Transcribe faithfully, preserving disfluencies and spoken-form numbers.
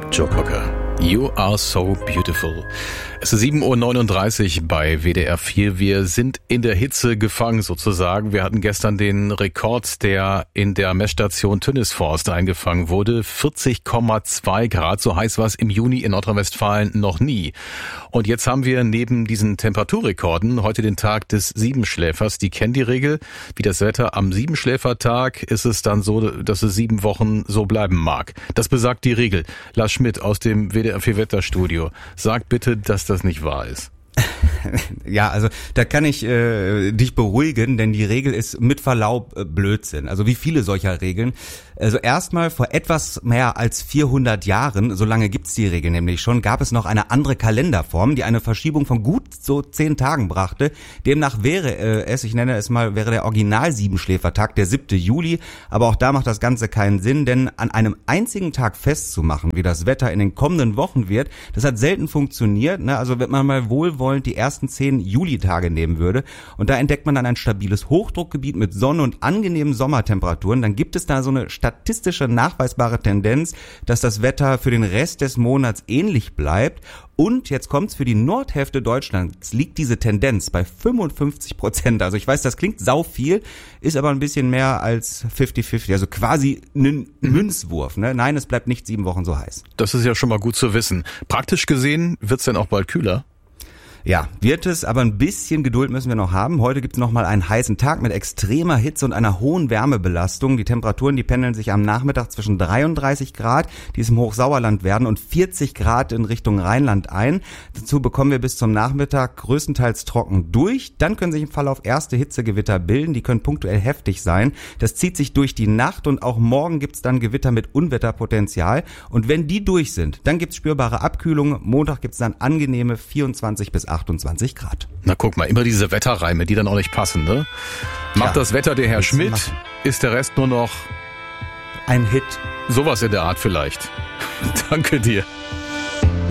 Joe Cocker. You are so beautiful. Es ist sieben Uhr neununddreißig bei W D R vier. Wir sind in der Hitze gefangen sozusagen. Wir hatten gestern den Rekord, der in der Messstation Tönnisforst eingefangen wurde. vierzig Komma zwei Grad, so heiß war es im Juni in Nordrhein-Westfalen noch nie. Und jetzt haben wir neben diesen Temperaturrekorden heute den Tag des Siebenschläfers. Die kennen die Regel, wie das Wetter am Siebenschläfertag ist es dann so, dass es sieben Wochen so bleiben mag. Das besagt die Regel. Lars Schmidt aus dem W D R vier Wetterstudio. Sag bitte, dass das nicht wahr ist. Ja, also da kann ich äh, dich beruhigen, denn die Regel ist mit Verlaub äh, Blödsinn. Also wie viele solcher Regeln. Also erstmal vor etwas mehr als vierhundert Jahren, so lange gibt's die Regel nämlich schon, gab es noch eine andere Kalenderform, die eine Verschiebung von gut so zehn Tagen brachte. Demnach wäre äh, es, ich nenne es mal, wäre der Original-Siebenschläfertag der siebte Juli. Aber auch da macht das Ganze keinen Sinn, denn an einem einzigen Tag festzumachen, wie das Wetter in den kommenden Wochen wird, das hat selten funktioniert. Ne? Also wenn man mal wohlwollend die ersten zehn Julitage nehmen würde und da entdeckt man dann ein stabiles Hochdruckgebiet mit Sonne und angenehmen Sommertemperaturen, dann gibt es da so eine statistische nachweisbare Tendenz, dass das Wetter für den Rest des Monats ähnlich bleibt. Und jetzt kommt's, für die Nordhälfte Deutschlands liegt diese Tendenz bei fünfundfünfzig Prozent. Also ich weiß, das klingt sau viel, ist aber ein bisschen mehr als fünfzig fünfzig, also quasi ein Münzwurf. Ne? Nein, es bleibt nicht sieben Wochen so heiß. Das ist ja schon mal gut zu wissen. Praktisch gesehen wird's denn auch bald kühler? Ja, wird es, aber ein bisschen Geduld müssen wir noch haben. Heute gibt es nochmal einen heißen Tag mit extremer Hitze und einer hohen Wärmebelastung. Die Temperaturen, die pendeln sich am Nachmittag zwischen dreiunddreißig Grad, die es im Hochsauerland werden, und vierzig Grad in Richtung Rheinland ein. Dazu bekommen wir bis zum Nachmittag größtenteils trocken durch. Dann können sich im Verlauf erste Hitzegewitter bilden. Die können punktuell heftig sein. Das zieht sich durch die Nacht und auch morgen gibt es dann Gewitter mit Unwetterpotenzial. Und wenn die durch sind, dann gibt es spürbare Abkühlung. Montag gibt es dann angenehme vierundzwanzig bis achtundzwanzig Grad. Na guck mal, immer diese Wetterreime, die dann auch nicht passen, ne? Macht ja das Wetter der Herr Schmidt, machen. Ist der Rest nur noch ein Hit. Sowas in der Art vielleicht. Danke dir.